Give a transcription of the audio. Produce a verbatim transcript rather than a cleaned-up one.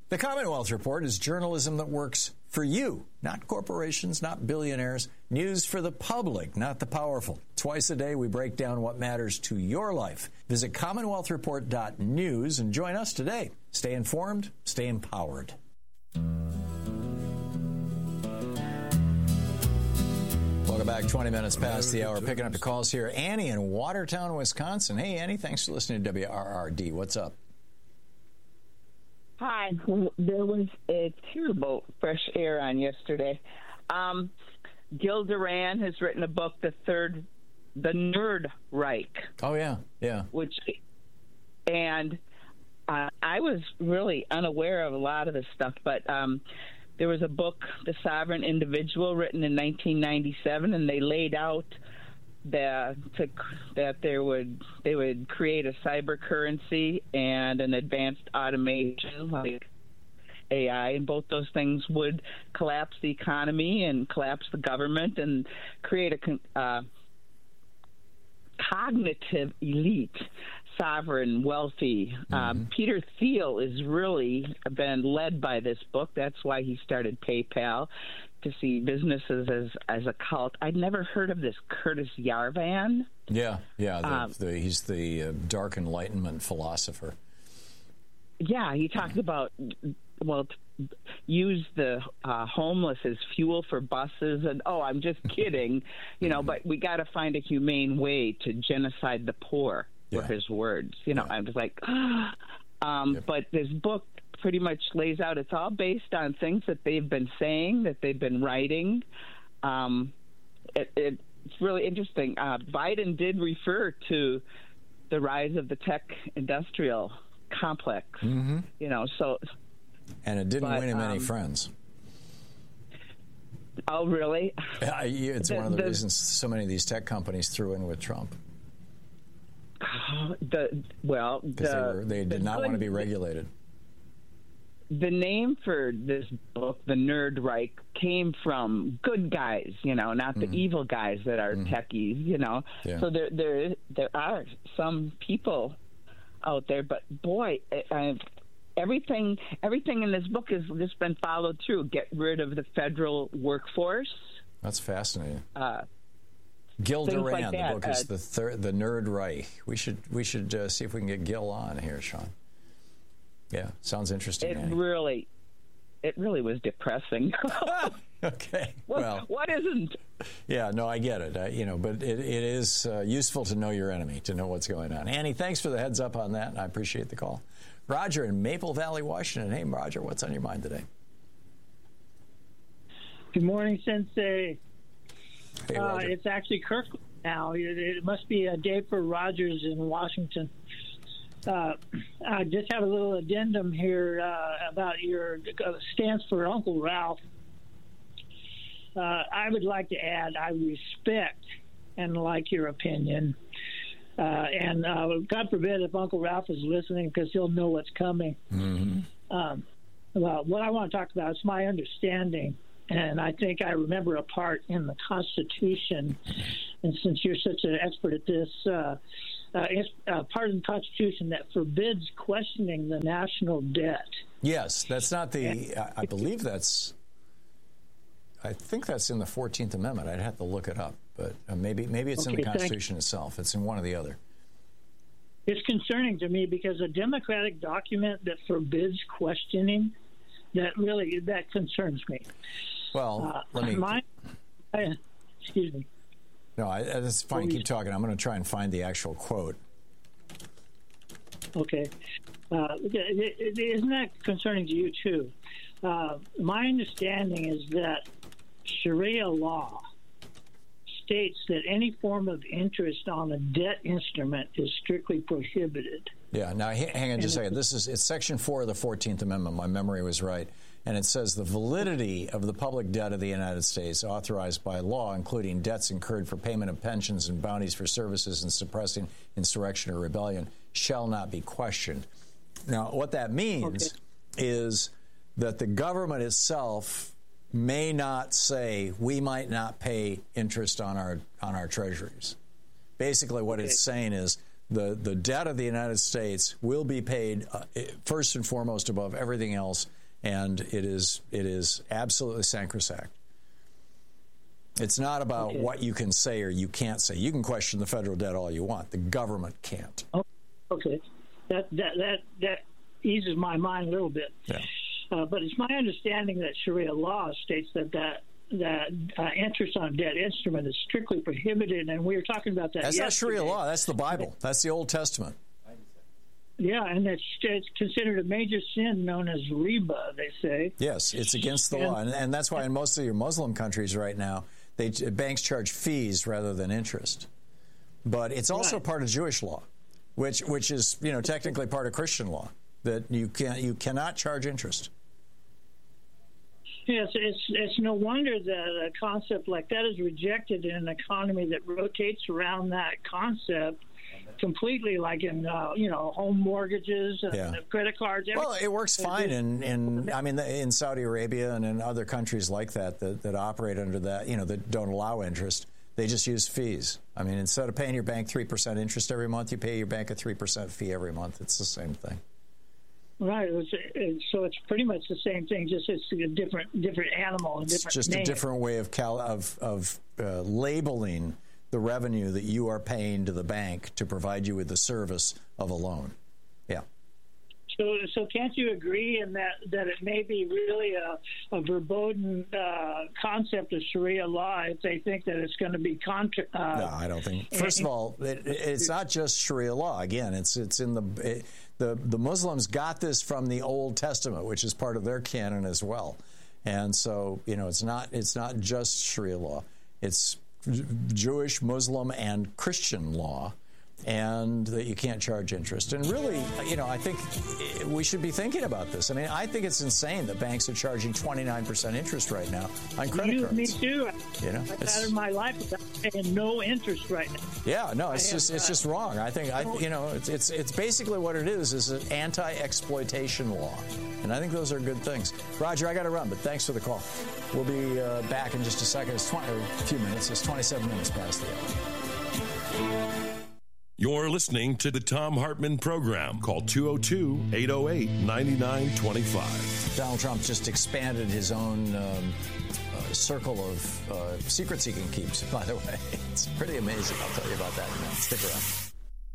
The Commonwealth Report is journalism that works for you, not corporations, not billionaires. News for the public, not the powerful. Twice a day, we break down what matters to your life. Visit commonwealth report dot news and join us today. Stay informed, stay empowered. Welcome back. twenty minutes past the hour. Picking up your calls here. Annie in Watertown, Wisconsin. Hey, Annie, thanks for listening to W R R D. What's up? Hi. There was a terrible fresh air on yesterday. Um, Gil Duran has written a book, The Third, The Nerd Reich. Oh, yeah, yeah. Which, and uh, I was really unaware of a lot of this stuff, but um, there was a book, The Sovereign Individual, written in nineteen ninety-seven, and they laid out that to, that there would they would create a cyber currency and an advanced automation like A I, and both those things would collapse the economy and collapse the government and create a uh, cognitive elite, sovereign, wealthy. Mm-hmm. Um, Peter Thiel is really been led by this book. That's why he started PayPal, to see businesses as as a cult. I'd never heard of this Curtis Yarvan. Yeah, yeah. The, um, the, he's the uh, dark Enlightenment philosopher. Yeah, he talked about, well, t- use the uh, homeless as fuel for buses. And, oh, I'm just kidding. you know, mm-hmm. But we got to find a humane way to genocide the poor, were yeah. his words. You know, yeah. I was like, um, yep. But this book pretty much lays out, it's all based on things that they've been saying, that they've been writing. Um, it, it, it's really interesting. Uh, Biden did refer to the rise of the tech industrial complex, mm-hmm. you know, so. And it didn't but, win him um, any friends. Oh, really? Yeah, it's the, one of the, the reasons so many of these tech companies threw in with Trump. The well, the, they, were, they did the not good, want to be regulated. The name for this book, The Nerd Reich, came from good guys, you know, not the mm-hmm. evil guys that are mm-hmm. techies, you know. Yeah. So there, there, there are some people out there, but boy, uh, everything, everything in this book has just been followed through. Get rid of the federal workforce. That's fascinating. Uh, Gil Duran, like the book is uh, the third, the Nerd Reich. We should, we should uh, see if we can get Gil on here, Sean. Yeah, sounds interesting. It Annie. really, it really was depressing. Okay, what, well, what isn't? Yeah, no, I get it. I, you know, but it, it is uh, useful to know your enemy, to know what's going on. Annie, thanks for the heads up on that. I appreciate the call. Roger in Maple Valley, Washington. Hey, Roger, what's on your mind today? Good morning, Sensei. Hey, uh, Roger. it's actually Kirkland now. It, it must be a day for Rogers in Washington. Uh, I just have a little addendum here uh, about your uh, stance for Uncle Ralph. Uh, I would like to add, I respect and like your opinion. Uh, and uh, God forbid if Uncle Ralph is listening, because he'll know what's coming. Mm-hmm. Um, well, what I want to talk about is my understanding. And I think I remember a part in the Constitution. And since you're such an expert at this, uh, uh, it's uh, part of the Constitution that forbids questioning the national debt. Yes, that's not the, I, I believe that's, I think that's in the fourteenth Amendment. I'd have to look it up, but uh, maybe maybe it's okay, in the Constitution itself. It's in one or the other. It's concerning to me because a democratic document that forbids questioning, that really, that concerns me. Well, uh, let me... My, uh, excuse me. No, I, that's fine. Keep talking. I'm going to try and find the actual quote. Okay. Uh, isn't that concerning to you, too? Uh, my understanding is that Sharia law states that any form of interest on a debt instrument is strictly prohibited. Yeah. Now, hang on just a second. This is it's Section four of the fourteenth Amendment. My memory was right. And it says the validity of the public debt of the United States authorized by law, including debts incurred for payment of pensions and bounties for services in suppressing insurrection or rebellion, shall not be questioned. Now, what that means okay. is that the government itself may not say we might not pay interest on our on our treasuries. Basically, what okay. it's saying is the, the debt of the United States will be paid uh, first and foremost above everything else, And it is it is absolutely sacrosanct. It's not about okay. what you can say or you can't say. You can question the federal debt all you want. The government can't. Oh, okay. That that that that eases my mind a little bit. Yeah. Uh, but it's my understanding that Sharia law states that that that uh, interest on debt instrument is strictly prohibited, and we were talking about that. That's yesterday. not Sharia law. That's the Bible. That's the Old Testament. Yeah, and it's, it's considered a major sin known as riba, they say. Yes, it's against the and, law, and, and that's why in most of your Muslim countries right now, they banks charge fees rather than interest. But it's also right. part of Jewish law, which which is you know technically part of Christian law, that you can you cannot charge interest. Yes, it's it's no wonder that a concept like that is rejected in an economy that rotates around that concept completely, like in uh, you know home mortgages and yeah. credit cards. Everything. Well, it works fine in, in I mean in Saudi Arabia and in other countries like that, that that operate under that you know that don't allow interest. They just use fees. I mean, instead of paying your bank three percent interest every month, you pay your bank a three percent fee every month. It's the same thing. Right. It's, it's, so it's pretty much the same thing, just it's a different different animal. A different it's just name. a different way of cal- of of uh, labeling the revenue that you are paying to the bank to provide you with the service of a loan. Yeah. So, so can't you agree in that, that it may be really a, a verboten uh, concept of Sharia law if they think that it's going to be contra- uh, No, I don't think. First of all, it, it's not just Sharia law. Again, it's it's in the it, the the Muslims got this from the Old Testament, which is part of their canon as well. And so, you know, it's not it's not just Sharia law. It's Jewish, Muslim, and Christian law, and that you can't charge interest. And really, you know, I think we should be thinking about this. I mean, I think it's insane that banks are charging twenty-nine percent interest right now on credit you, cards. Me too. You know, I've had in my life without paying no interest right now. Yeah, no, it's I just have, it's just wrong. I think I, you know, it's it's it's basically what it is is an anti-exploitation law, and I think those are good things. Roger, I got to run, but thanks for the call. We'll be uh, back in just a second. It's twenty, or a few minutes. It's twenty-seven minutes past the hour. You're listening to the Thom Hartmann Program. Call two oh two, eight oh eight, nine nine two five. Donald Trump just expanded his own um, uh, circle of uh, secrets he can keep, by the way. It's pretty amazing. I'll tell you about that in a minute. Stick around.